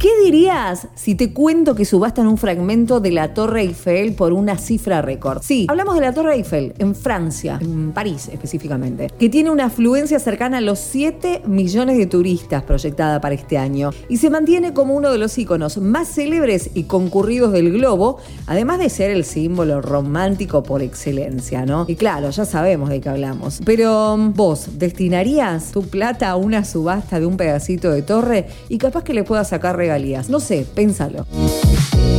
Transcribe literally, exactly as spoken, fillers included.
¿Qué dirías si te cuento que subastan un fragmento de la Torre Eiffel por una cifra récord? Sí, hablamos de la Torre Eiffel en Francia, en París específicamente, que tiene una afluencia cercana a los siete millones de turistas proyectada para este año y se mantiene como uno de los íconos más célebres y concurridos del globo, además de ser el símbolo romántico por excelencia, ¿no? Y claro, ya sabemos de qué hablamos. Pero vos, ¿destinarías tu plata a una subasta de un pedacito de torre y capaz que le puedas sacar regalías? No sé, pénsalo.